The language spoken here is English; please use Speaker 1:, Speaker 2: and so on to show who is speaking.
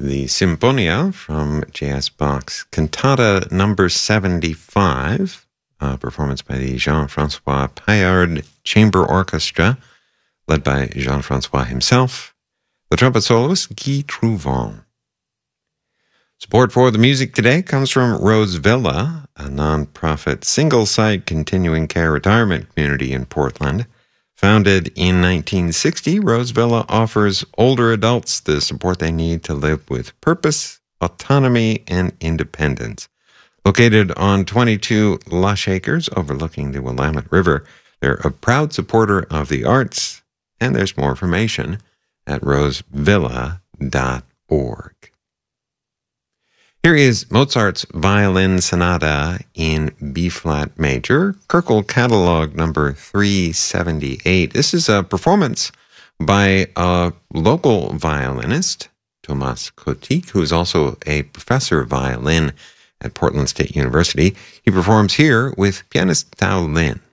Speaker 1: the Sinfonia from J.S. Bach's Cantata number 75, a performance by the Jean-Francois Paillard Chamber Orchestra, led by Jean-Francois himself. The trumpet soloist, Guy Trouvant. Support for the music today comes from Rose Villa, a nonprofit single-site continuing care retirement community in Portland. Founded in 1960, Rose Villa offers older adults the support they need to live with purpose, autonomy, and independence. Located on 22 lush acres overlooking the Willamette River, they're a proud supporter of the arts, and there's more information at rosevilla.org. Here is Mozart's Violin Sonata in B-flat major, Köchel Catalog number 378. This is a performance by a local violinist, Thomas Kotik, who is also a professor of violin at Portland State University. He performs here with pianist Tao Lin.